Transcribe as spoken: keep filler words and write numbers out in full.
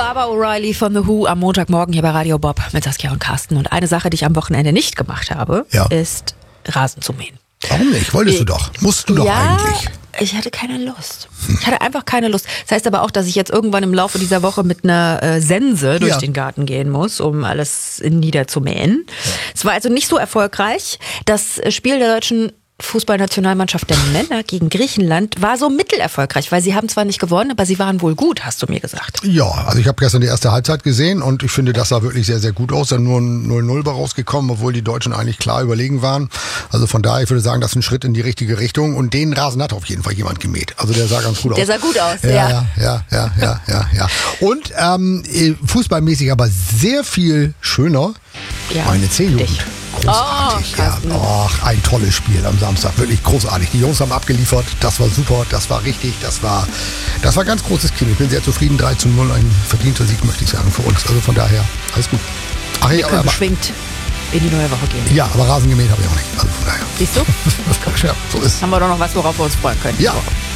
Barbara O'Reilly von The Who am Montagmorgen hier bei Radio Bob mit Saskia und Carsten. Und eine Sache, die ich am Wochenende nicht gemacht habe, Ja. ist Rasen zu mähen. Warum nicht? Wolltest du doch. Musst du doch ja, eigentlich. Ich hatte keine Lust. Ich hatte einfach keine Lust. Das heißt aber auch, dass ich jetzt irgendwann im Laufe dieser Woche mit einer äh, Sense durch Ja. den Garten gehen muss, um alles niederzumähen. Es war also nicht so erfolgreich. Das Spiel der deutschen Fußballnationalmannschaft der Männer gegen Griechenland war so mittelerfolgreich, weil sie haben zwar nicht gewonnen, aber sie waren wohl gut, hast du mir gesagt. Ja, also ich habe gestern die erste Halbzeit gesehen und ich finde, das sah wirklich sehr, sehr gut aus. Da nur ein null null bei rausgekommen, obwohl die Deutschen eigentlich klar überlegen waren. Also von daher, ich würde sagen, das ist ein Schritt in die richtige Richtung und den Rasen hat auf jeden Fall jemand gemäht. Also der sah ganz gut aus. Der sah gut aus, ja. ja. Ja, ja, ja, ja, ja, ja. Und ähm, fußballmäßig aber sehr viel schöner. Ja, Meine C-Jugend. dich. Großartig, Oh, ja. Carsten. Ach, ein tolles Spiel am Samstag, wirklich großartig. Die Jungs haben abgeliefert, das war super, das war richtig, das war, das war ganz großes Kino. Ich bin sehr zufrieden, drei zu null, ein verdienter Sieg, möchte ich sagen, für uns. Also von daher, alles gut. Ach, Wir ja, können aber, beschwingt in die neue Woche gehen. ja, aber Rasen gemäht habe ich auch nicht. Also von daher. Siehst du? Ja, so ist. Haben wir doch noch was, worauf wir uns freuen können. Ja. diese Woche.